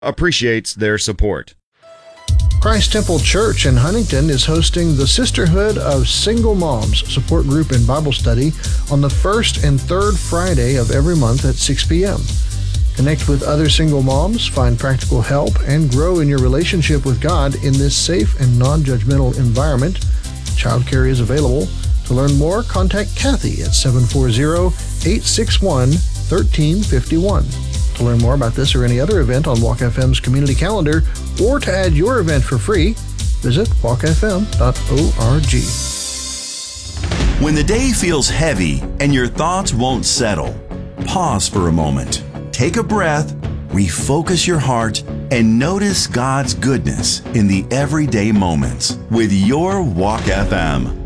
appreciates their support. Christ Temple Church in Huntington is hosting the Sisterhood of Single Moms support group and Bible study on the first and third Friday of every month at 6 p.m. Connect with other single moms, find practical help, and grow in your relationship with God in this safe and non-judgmental environment. Childcare is available. To learn more, contact Kathy at 740-861-1351. To learn more about this or any other event on Walk FM's community calendar, or to add your event for free, visit walkfm.org. When the day feels heavy and your thoughts won't settle, pause for a moment. Take a breath, refocus your heart, and notice God's goodness in the everyday moments with your Walk FM.